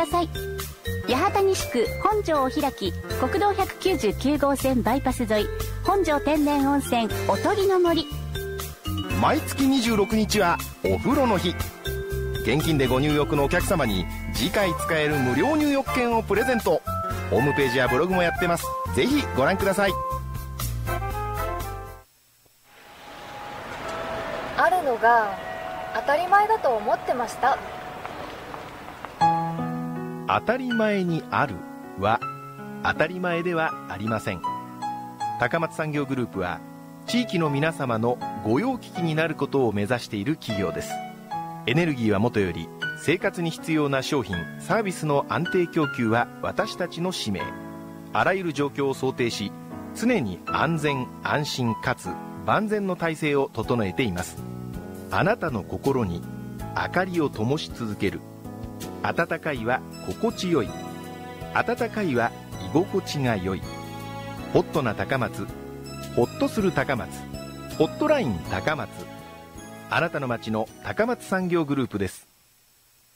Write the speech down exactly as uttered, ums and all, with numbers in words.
さい。八幡西区本庄お開き国道ひゃくきゅうじゅうきゅう号線バイパス沿い本庄天然温泉おとぎの森。 毎月にじゅうろくにちはお風呂の日。現金でご入浴のお客様に次回使える無料入浴券をプレゼント。ホームページやブログもやってます。ぜひご覧ください。 あるのが当たり前だと思ってました。 当たり前にあるは当たり前ではありません。高松産業グループは地域の皆様の御用聞きになることを目指している企業です。エネルギーはもとより生活に必要な商品サービスの安定供給は私たちの使命。あらゆる状況を想定し常に安全安心かつ万全の体制を整えています。あなたの心に明かりを灯し続ける。温かいは心地よい。温かいは居心地が良い。ホットな高松、ホッとする高松、ホットライン高松。あなたの街の高松産業グループです。